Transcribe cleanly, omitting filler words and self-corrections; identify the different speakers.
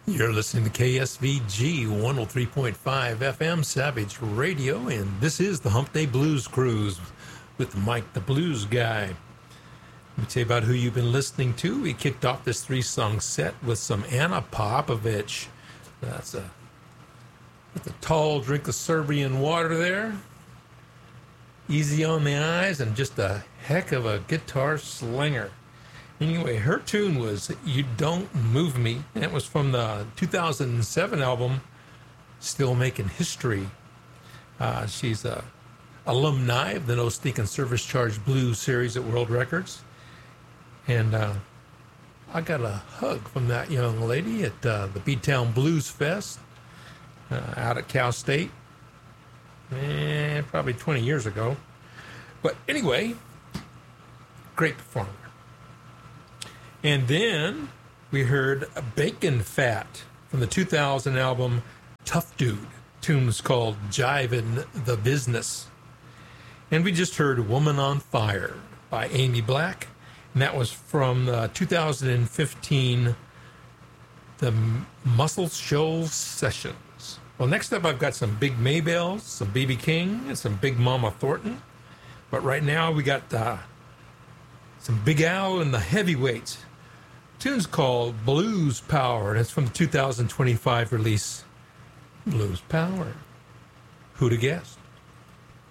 Speaker 1: You're listening to KSVG 103.5 FM Savage Radio, and this is the Hump Day Blues Cruise with Mike the Blues Guy. Let me tell you about who you've been listening to. We kicked off this 3-song set with some Anna Popovich. That's with a tall drink of Serbian water there. Easy on the eyes and just a heck of a guitar slinger. Anyway, her tune was You Don't Move Me, and it was from the 2007 album, Still Making History. She's a alumni of the No Stinkin' Service Charge Blues series at World Records. And I got a hug from that young lady at the B-Town Blues Fest out at Cal State, probably 20 years ago. But anyway, great performer. And then we heard Bacon Fat from the 2000 album Tough Dude. Tune was called Jivin' the Business. And we just heard Woman on Fire by Amy Black. And that was from the 2015 The Muscle Shoals Sessions. Well, next up I've got some Big Maybells, some B.B. King, and some Big Mama Thornton. But right now we got some Big Al and the Heavyweights. Tune's called Blues Power, and it's from the 2025 release, Blues Power. Who'd have guessed?